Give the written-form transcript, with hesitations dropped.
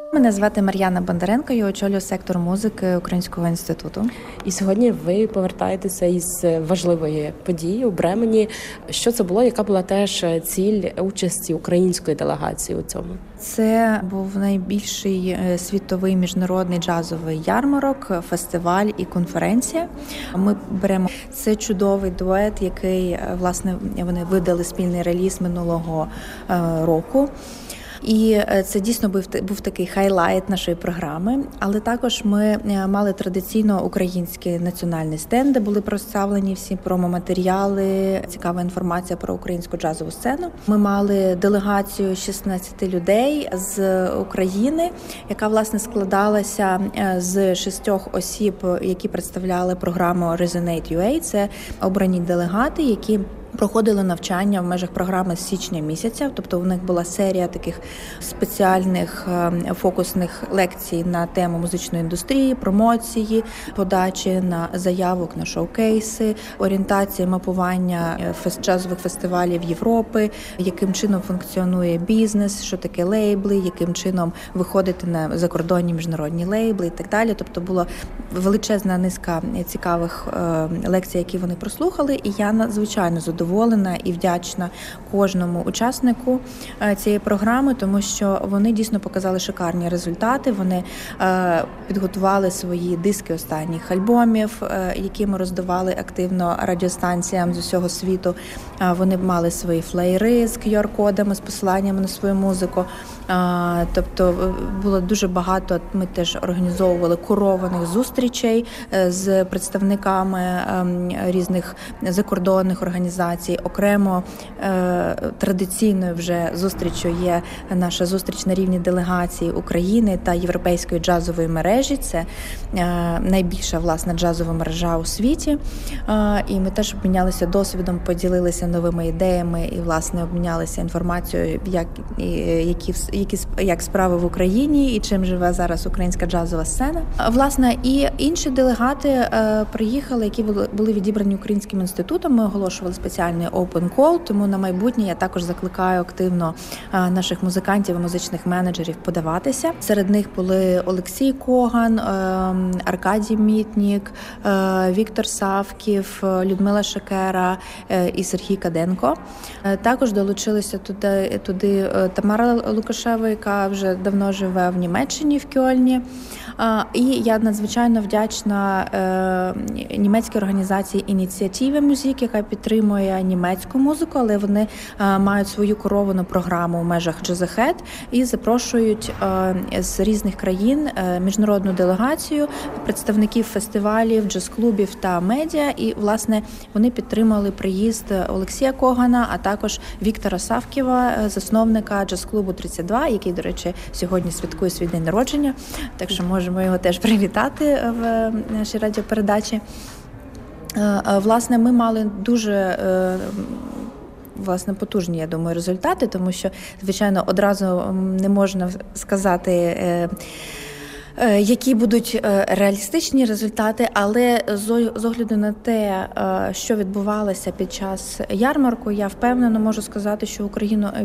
Мене звати Мар'яна Бондаренко, я очолюю сектор музики Українського інституту. І сьогодні ви повертаєтеся із важливої події у Бремені. Що це було? Яка була теж ціль участі української делегації у цьому? Це був найбільший світовий міжнародний джазовий ярмарок, фестиваль і конференція. Ми беремо це чудовий дует, який, власне, вони видали спільний реліз минулого року. І це дійсно був такий хайлайт нашої програми, але також ми мали традиційно український національний стенд, де були представлені всі промоматеріали, цікава інформація про українську джазову сцену. Ми мали делегацію 16 людей з України, яка, власне, складалася з 6 осіб, які представляли програму Resonate.ua. Це обрані делегати, які проходили навчання в межах програми з січня місяця, тобто у них була серія таких спеціальних фокусних лекцій на тему музичної індустрії, промоції, подачі на заявок на шоукейси, орієнтації, мапування джазових фестивалів Європи, яким чином функціонує бізнес, що таке лейбли, яким чином виходити на закордонні міжнародні лейбли і так далі. Тобто була величезна низка цікавих лекцій, які вони прослухали, і я надзвичайно задоволена і вдячна кожному учаснику цієї програми, тому що вони дійсно показали шикарні результати. Вони підготували свої диски останніх альбомів, які ми роздавали активно радіостанціям з усього світу. Вони мали свої флеєри з QR-кодами, з посиланнями на свою музику. Тобто було дуже багато, ми теж організовували курованих зустрічей з представниками різних закордонних організацій. Окремо традиційною вже зустрічю є наша зустріч на рівні делегації України та Європейської джазової мережі. Це найбільша, власне, джазова мережа у світі. І ми теж обмінялися досвідом, поділилися новими ідеями і, власне, обмінялися інформацією, як справи в Україні і чим живе зараз українська джазова сцена. Власне, і інші делегати приїхали, які були відібрані Українським інститутом. Ми оголошували спеціальний open call, тому на майбутнє я також закликаю активно наших музикантів і музичних менеджерів подаватися. Серед них були Олексій Коган, Аркадій Мітнік, Віктор Савків, Людмила Шекера і Сергій Каденко. Також долучилися туди Тамара Лукашева, яка вже давно живе в Німеччині, в Кьольні. І я надзвичайно вдячна німецькій організації «Ініціатива Мюзик», яка підтримує німецьку музику, але вони мають свою керовану програму в межах Jazz Ahead і запрошують з різних країн міжнародну делегацію, представників фестивалів, джаз-клубів та медіа. І, власне, вони підтримали приїзд Олексія Когана, а також Віктора Савківа, засновника джаз-клубу 32, який, до речі, сьогодні святкує свій день народження. Так що можемо його теж привітати в нашій радіопередачі. Власне, ми мали дуже потужні, я думаю, результати, тому що, звичайно, одразу не можна сказати, які будуть реалістичні результати, але з огляду на те, що відбувалося під час ярмарку, я впевнено можу сказати, що Україну